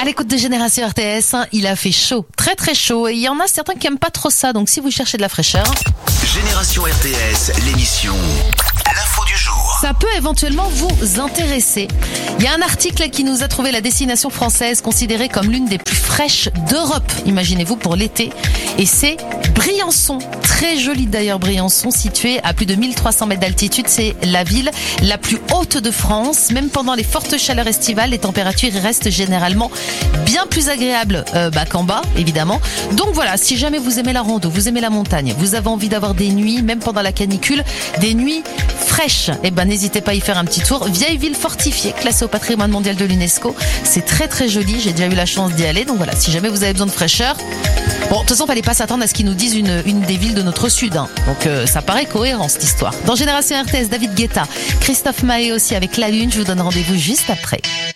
À l'écoute de Génération RTS, il a fait chaud, très très chaud, et il y en a certains qui aiment pas trop ça, donc si vous cherchez de la fraîcheur... Génération RTS, l'émission L'info du jour. Ça peut éventuellement vous intéresser. Il y a un article qui nous a trouvé la destination française considérée comme l'une des plus fraîches d'Europe, imaginez-vous, pour l'été, et c'est Briançon. Très jolie d'ailleurs Briançon, située à plus de 1300 mètres d'altitude. C'est la ville la plus haute de France. Même pendant les fortes chaleurs estivales, les températures restent généralement bien plus agréables qu'en bas, évidemment. Donc voilà, si jamais vous aimez la rando, vous aimez la montagne, vous avez envie d'avoir des nuits, même pendant la canicule, des nuits fraîches, n'hésitez pas à y faire un petit tour. Vieille ville fortifiée, classée au patrimoine mondial de l'UNESCO. C'est très très joli, j'ai déjà eu la chance d'y aller. Donc voilà, si jamais vous avez besoin de fraîcheur... Bon, de toute façon, fallait pas s'attendre à ce qu'ils nous disent une des villes de notre sud. Hein. Donc ça paraît cohérent cette histoire. Dans Génération RTS, David Guetta, Christophe Maé aussi avec La Lune. Je vous donne rendez-vous juste après.